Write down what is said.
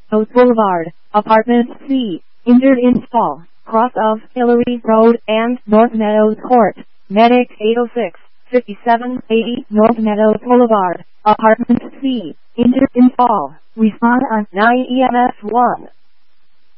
Oak Boulevard, Apartment C, injured in fall, cross of Hillary Road and North Meadows Court. Medic 806-5780 North Meadows Boulevard, Apartment C, injured in fall. Respond on 9 EMS 1.